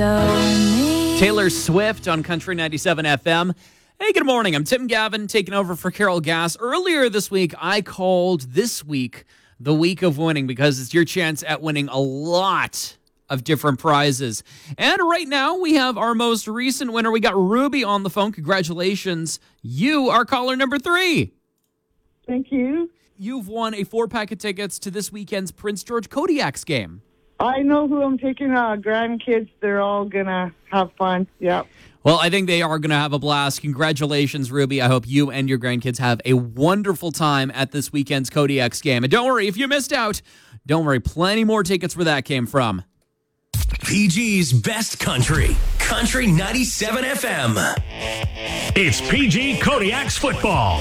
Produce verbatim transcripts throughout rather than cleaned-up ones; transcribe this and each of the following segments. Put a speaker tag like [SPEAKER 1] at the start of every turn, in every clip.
[SPEAKER 1] Taylor Swift on Country ninety-seven F M. Hey, good morning. I'm Tim Gavin, taking over for Carol Gass. Earlier this week, I called this week the week of winning because it's your chance at winning a lot of different prizes. And right now, we have our most recent winner. We got Ruby on the phone. Congratulations. You are caller number three.
[SPEAKER 2] Thank you.
[SPEAKER 1] You've won a four-pack of tickets to this weekend's Prince George Kodiaks game.
[SPEAKER 2] I know who I'm taking. Uh, grandkids. They're all going to have fun. Yep.
[SPEAKER 1] Well, I think they are going to have a blast. Congratulations, Ruby. I hope you and your grandkids have a wonderful time at this weekend's Kodiaks game. And don't worry, if you missed out, don't worry. Plenty more tickets where that came from.
[SPEAKER 3] P G's Best Country, Country ninety-seven F M.
[SPEAKER 4] It's P G Kodiaks football.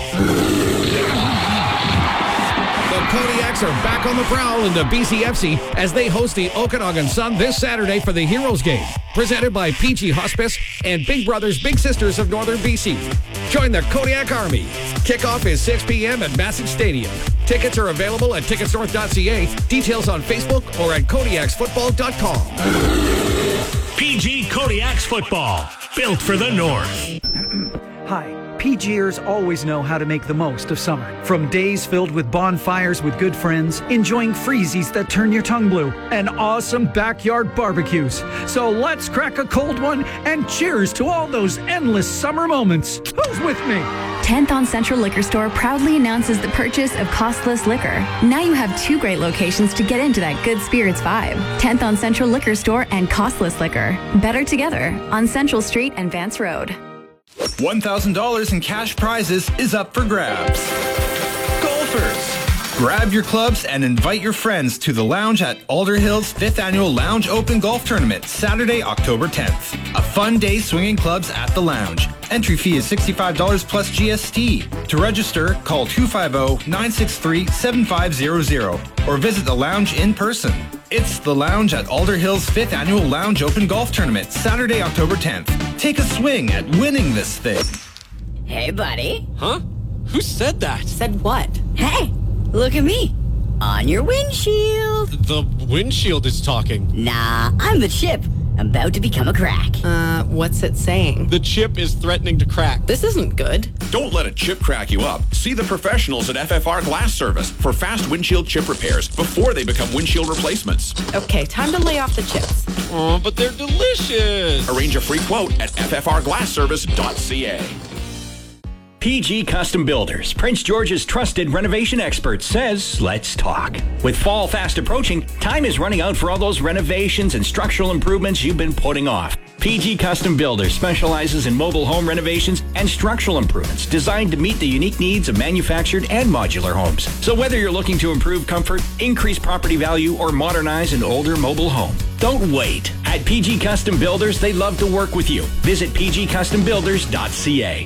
[SPEAKER 5] The Kodiaks are back on the prowl into B C F C as they host the Okanagan Sun this Saturday for the Heroes Game. Presented by P G Hospice and Big Brothers Big Sisters of Northern B C. Join the Kodiak Army. Kickoff is six p.m. at Massage Stadium. Tickets are available at tickets north dot c a. Details on Facebook or at kodiaks football dot com.
[SPEAKER 4] P G Kodiaks football, built for the North.
[SPEAKER 6] Hi. PGers always know how to make the most of summer. From days filled with bonfires with good friends, enjoying freezies that turn your tongue blue, and awesome backyard barbecues. So let's crack a cold one and cheers to all those endless summer moments. Who's with me?
[SPEAKER 7] tenth on Central Liquor Store proudly announces the purchase of costless liquor. Now you have two great locations to get into that good spirits vibe. tenth on Central Liquor Store and costless liquor. Better together on Central Street and Vance Road.
[SPEAKER 8] one thousand dollars in cash prizes is up for grabs. Golfers, grab your clubs and invite your friends to the lounge at Alder Hills fifth Annual Lounge Open Golf Tournament, Saturday, October tenth. A fun day swinging clubs at the lounge. Entry fee is sixty-five dollars plus G S T. To register, call two five zero, nine six three, seven five zero zero or visit the lounge in person. It's the lounge at Alder Hills fifth Annual Lounge Open Golf Tournament, Saturday, October tenth. Take a swing at winning this thing.
[SPEAKER 9] Hey, buddy.
[SPEAKER 10] Huh? Who said that?
[SPEAKER 9] Said what? Hey, look at me. On your windshield.
[SPEAKER 10] The windshield is talking.
[SPEAKER 9] Nah, I'm the chip. I'm about to become a crack.
[SPEAKER 11] Uh, what's it saying?
[SPEAKER 10] The chip is threatening to crack.
[SPEAKER 11] This isn't good.
[SPEAKER 12] Don't let a chip crack you up. See the professionals at F F R Glass Service for fast windshield chip repairs before they become windshield replacements.
[SPEAKER 11] Okay, time to lay off the chips.
[SPEAKER 10] Oh, but they're delicious.
[SPEAKER 12] Arrange a free quote at f f r glass service dot c a.
[SPEAKER 3] P G Custom Builders, Prince George's trusted renovation expert, says, let's talk. With fall fast approaching, time is running out for all those renovations and structural improvements you've been putting off. P G Custom Builders specializes in mobile home renovations and structural improvements designed to meet the unique needs of manufactured and modular homes. So whether you're looking to improve comfort, increase property value, or modernize an older mobile home, don't wait. At P G Custom Builders, they love to work with you. Visit p g custom builders dot c a.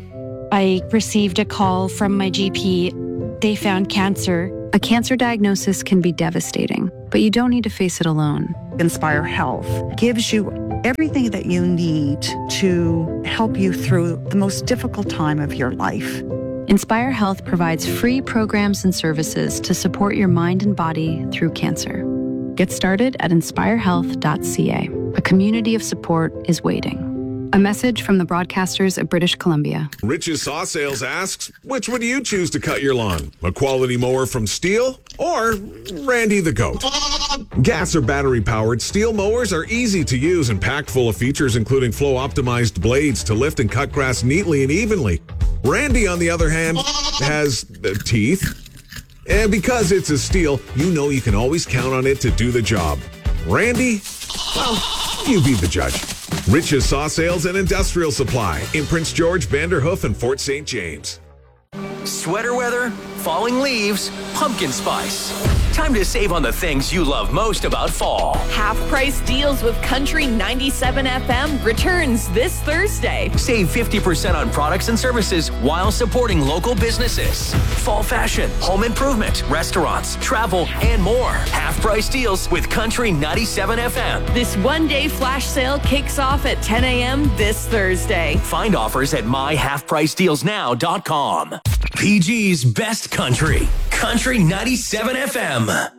[SPEAKER 13] I received a call from my G P. They found cancer.
[SPEAKER 14] A cancer diagnosis can be devastating, but you don't need to face it alone.
[SPEAKER 15] Inspire Health gives you everything that you need to help you through the most difficult time of your life.
[SPEAKER 14] Inspire Health provides free programs and services to support your mind and body through cancer. Get started at inspire health dot c a. A community of support is waiting. A message from the broadcasters of British Columbia.
[SPEAKER 16] Rich's Saw Sales asks, which would you choose to cut your lawn? A quality mower from Steel or Randy the Goat? Gas or battery-powered Steel mowers are easy to use and packed full of features including flow-optimized blades to lift and cut grass neatly and evenly. Randy, on the other hand, has uh, teeth. And because it's a Steel, you know you can always count on it to do the job. Randy, well, you be the judge. Rich's Saw Sales and Industrial Supply in Prince George, Vanderhoof, and Fort Saint James.
[SPEAKER 3] Sweater weather, falling leaves, pumpkin spice. Time to save on the things you love most about fall.
[SPEAKER 17] Half-price deals with Country ninety-seven F M returns this Thursday.
[SPEAKER 3] Save fifty percent on products and services while supporting local businesses. Fall fashion, home improvement, restaurants, travel, and more. Half-price deals with Country ninety-seven F M.
[SPEAKER 17] This one-day flash sale kicks off at ten a.m. this Thursday.
[SPEAKER 3] Find offers at my half price deals now dot com. P G's Best Country, Country ninety-seven F M.